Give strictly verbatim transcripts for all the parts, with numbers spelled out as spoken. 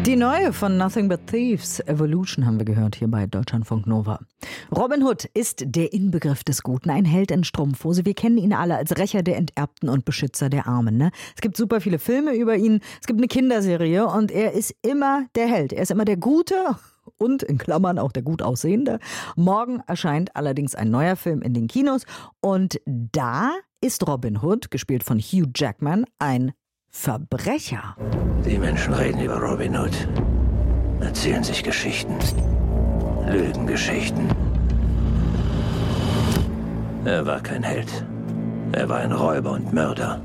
Die neue von Nothing But Thieves, Evolution, haben wir gehört hier bei Deutschlandfunk Nova. Robin Hood ist der Inbegriff des Guten, ein Held in Strumpfhose. Wir kennen ihn alle als Rächer der Enterbten und Beschützer der Armen. Ne? Es gibt super viele Filme über ihn, es gibt eine Kinderserie und er ist immer der Held. Er ist immer der Gute und in Klammern auch der gut aussehende. Morgen erscheint allerdings ein neuer Film in den Kinos und da ist Robin Hood, gespielt von Hugh Jackman, ein Verbrecher. Die Menschen reden über Robin Hood, erzählen sich Geschichten, Lügengeschichten. Er war kein Held. Er war ein Räuber und Mörder.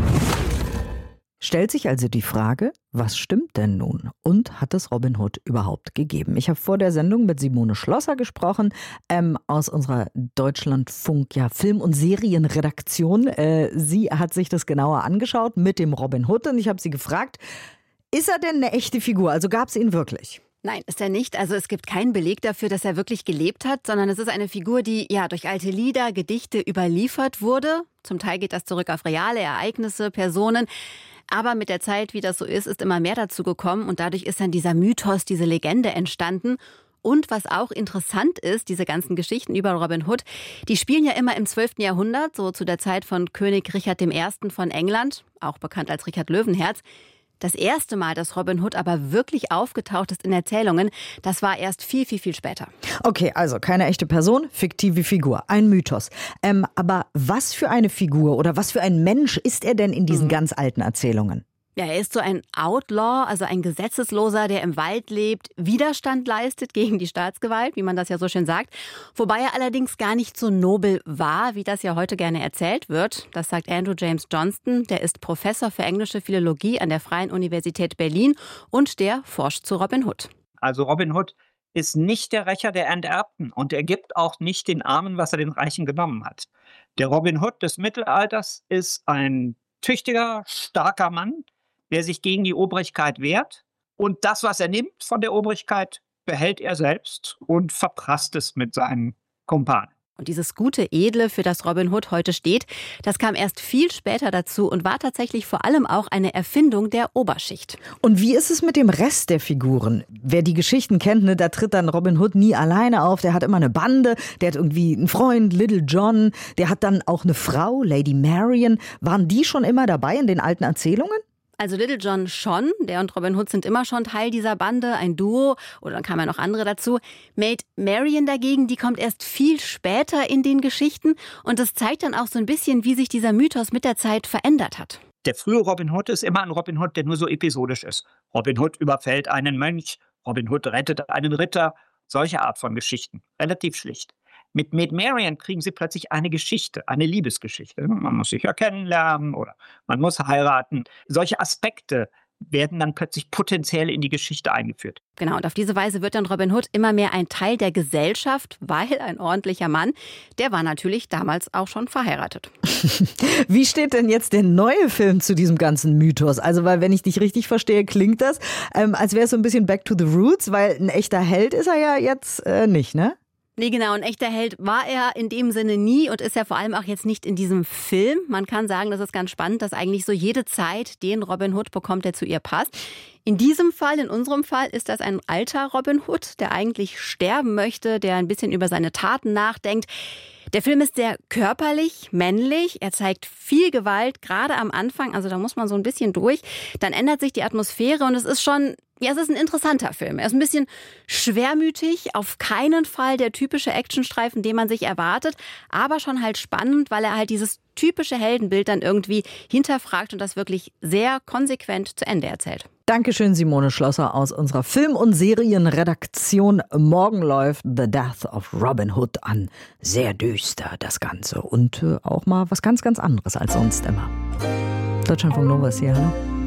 Stellt sich also die Frage, was stimmt denn nun? Und hat es Robin Hood überhaupt gegeben? Ich habe vor der Sendung mit Simone Schlosser gesprochen, ähm, aus unserer Deutschlandfunk ja, Film- und Serienredaktion. Äh, sie hat sich das genauer angeschaut mit dem Robin Hood und ich habe sie gefragt, ist er denn eine echte Figur? Also gab es ihn wirklich? Nein, ist er nicht. Also es gibt keinen Beleg dafür, dass er wirklich gelebt hat, sondern es ist eine Figur, die ja durch alte Lieder, Gedichte überliefert wurde. Zum Teil geht das zurück auf reale Ereignisse, Personen. Aber mit der Zeit, wie das so ist, ist immer mehr dazu gekommen und dadurch ist dann dieser Mythos, diese Legende entstanden. Und was auch interessant ist, diese ganzen Geschichten über Robin Hood, die spielen ja immer im zwölften Jahrhundert, so zu der Zeit von König Richard der Erste von England, auch bekannt als Richard Löwenherz. Das erste Mal, dass Robin Hood aber wirklich aufgetaucht ist in Erzählungen, das war erst viel, viel, viel später. Okay, also keine echte Person, fiktive Figur, ein Mythos. Ähm, aber was für eine Figur oder was für ein Mensch ist er denn in diesen mhm. ganz alten Erzählungen? Ja, er ist so ein Outlaw, also ein Gesetzesloser, der im Wald lebt, Widerstand leistet gegen die Staatsgewalt, wie man das ja so schön sagt. Wobei er allerdings gar nicht so nobel war, wie das ja heute gerne erzählt wird. Das sagt Andrew James Johnston, der ist Professor für englische Philologie an der Freien Universität Berlin und der forscht zu Robin Hood. Also Robin Hood ist nicht der Rächer der Enterbten und er gibt auch nicht den Armen, was er den Reichen genommen hat. Der Robin Hood des Mittelalters ist ein tüchtiger, starker Mann, der sich gegen die Obrigkeit wehrt. Und das, was er nimmt von der Obrigkeit, behält er selbst und verprasst es mit seinen Kumpanen. Und dieses gute Edle, für das Robin Hood heute steht, das kam erst viel später dazu und war tatsächlich vor allem auch eine Erfindung der Oberschicht. Und wie ist es mit dem Rest der Figuren? Wer die Geschichten kennt, ne, da tritt dann Robin Hood nie alleine auf. Der hat immer eine Bande, der hat irgendwie einen Freund, Little John. Der hat dann auch eine Frau, Lady Marian. Waren die schon immer dabei in den alten Erzählungen? Also Little John schon, der und Robin Hood sind immer schon Teil dieser Bande, ein Duo, oder dann kamen ja noch andere dazu. Maid Marian dagegen, die kommt erst viel später in den Geschichten und das zeigt dann auch so ein bisschen, wie sich dieser Mythos mit der Zeit verändert hat. Der frühe Robin Hood ist immer ein Robin Hood, der nur so episodisch ist. Robin Hood überfällt einen Mönch, Robin Hood rettet einen Ritter, solche Art von Geschichten, relativ schlicht. Mit Maid Marian kriegen sie plötzlich eine Geschichte, eine Liebesgeschichte. Man muss sich ja kennenlernen oder man muss heiraten. Solche Aspekte werden dann plötzlich potenziell in die Geschichte eingeführt. Genau, und auf diese Weise wird dann Robin Hood immer mehr ein Teil der Gesellschaft, weil ein ordentlicher Mann, der war natürlich damals auch schon verheiratet. Wie steht denn jetzt der neue Film zu diesem ganzen Mythos? Also, weil wenn ich dich richtig verstehe, klingt das, ähm, als wäre es so ein bisschen back to the roots, weil ein echter Held ist er ja jetzt äh, nicht, ne? Nee, genau. Ein echter Held war er in dem Sinne nie und ist ja vor allem auch jetzt nicht in diesem Film. Man kann sagen, das ist ganz spannend, dass eigentlich so jede Zeit den Robin Hood bekommt, der zu ihr passt. In diesem Fall, in unserem Fall, ist das ein alter Robin Hood, der eigentlich sterben möchte, der ein bisschen über seine Taten nachdenkt. Der Film ist sehr körperlich, männlich. Er zeigt viel Gewalt, gerade am Anfang. Also da muss man so ein bisschen durch. Dann ändert sich die Atmosphäre und es ist schon, ja, es ist ein interessanter Film. Er ist ein bisschen schwermütig, auf keinen Fall der typische Actionstreifen, den man sich erwartet, aber schon halt spannend, weil er halt dieses typische Heldenbild dann irgendwie hinterfragt und das wirklich sehr konsequent zu Ende erzählt. Dankeschön, Simone Schlosser aus unserer Film- und Serienredaktion. Morgen läuft The Death of Robin Hood an. Sehr düster das Ganze und äh, auch mal was ganz, ganz anderes als sonst immer. Deutschlandfunk Nova ist hier, hallo.